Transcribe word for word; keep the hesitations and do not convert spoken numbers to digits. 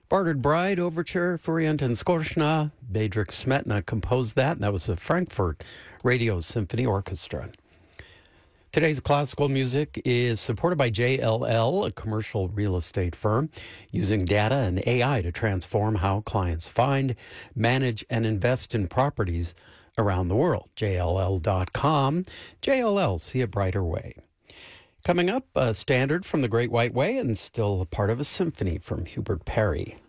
Bartered Bride Overture for Orientin Skorzna. Bedřich Smetana composed that, and that was the Frankfurt Radio Symphony Orchestra. Today's classical music is supported by J L L, a commercial real estate firm, using data and A I to transform how clients find, manage, and invest in properties around the world. J L L dot com. J L L, see a brighter way. Coming up, a standard from the Great White Way and still a part of a symphony from Hubert Parry.